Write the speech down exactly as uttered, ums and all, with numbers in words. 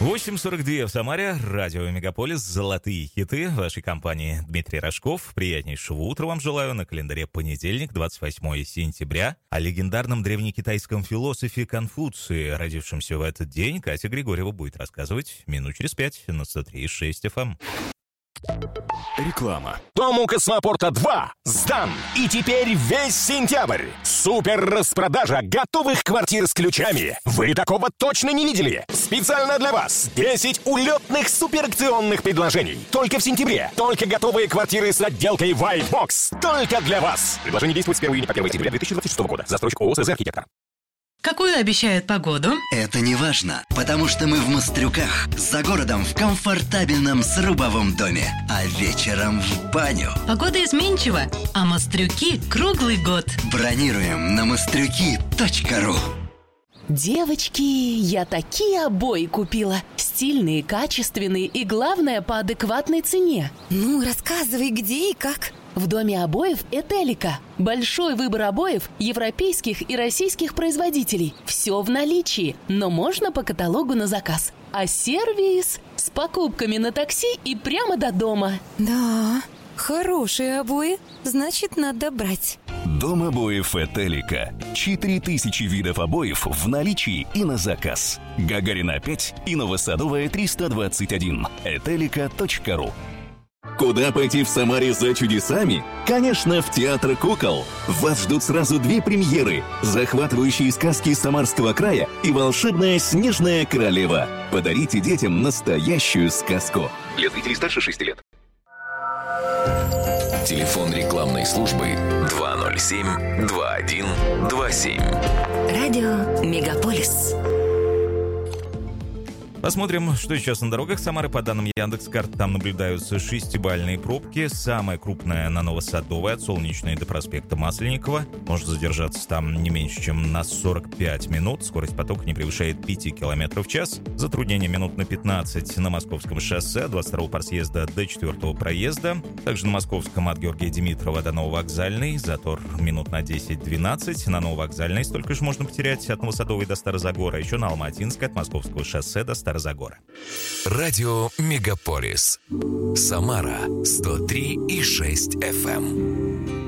восемь сорок два в Самаре, радио «Мегаполис», золотые хиты в вашей компании. Дмитрий Рожков, приятнейшего утра вам желаю. На календаре понедельник, двадцать восьмое сентября. О легендарном древнекитайском философе Конфуции, родившемся в этот день, Катя Григорьева будет рассказывать минут через пять на сто три и шесть эф эм. Реклама. Дом у Космопорта два сдан. И теперь весь сентябрь. Супер распродажа готовых квартир с ключами. Вы такого точно не видели. Специально для вас десять улетных суперакционных предложений. Только в сентябре. Только готовые квартиры с отделкой White Box. Только для вас. Предложение действует с первого июня по первое сентября две тысячи двадцать шестого года. Застройщик ООО «СЗ Архитектор». Какую обещают погоду? Это не важно, потому что мы в Мострюках, за городом в комфортабельном срубовом доме, а вечером в баню. Погода изменчива, а Мострюки круглый год. Бронируем на мострюки точка ру. Девочки, я такие обои купила. Стильные, качественные и, главное, по адекватной цене. Ну, рассказывай, где и как. В доме обоев «Этелика». Большой выбор обоев европейских и российских производителей. Все в наличии, но можно по каталогу на заказ. А сервис с покупками на такси и прямо до дома. Да, хорошие обои, значит, надо брать. Дом обоев «Этелика». Четыре тысячи видов обоев в наличии и на заказ. Гагарина пять и Новосадовая триста двадцать один. этелика точка ру. Куда пойти в Самаре за чудесами? Конечно, в Театр кукол. Вас ждут сразу две премьеры: захватывающие сказки Самарского края и волшебная Снежная королева. Подарите детям настоящую сказку. Для зрителей старше шести лет. Телефон рекламной службы два ноль семь два один два семь. Радио «Мегаполис». Посмотрим, что сейчас на дорогах Самары. По данным Яндекс.Карт, там наблюдаются шестибалльные пробки. Самая крупная на Новосадовой от Солнечной до проспекта Масленникова. Может задержаться там не меньше, чем на сорок пять минут. Скорость потока не превышает пять километров в час. Затруднение минут на пятнадцать на Московском шоссе от двадцать второго парсъезда до четвертого проезда. Также на Московском от Георгия Димитрова до Нововокзальной. Затор минут на десять-двенадцать. На Нововокзальной столько же можно потерять от Новосадовой до Старозагора. Еще на Алматинской от Московского шоссе до Старозагора. Загора. Радио «Мегаполис». Самара сто три и шесть эф эм.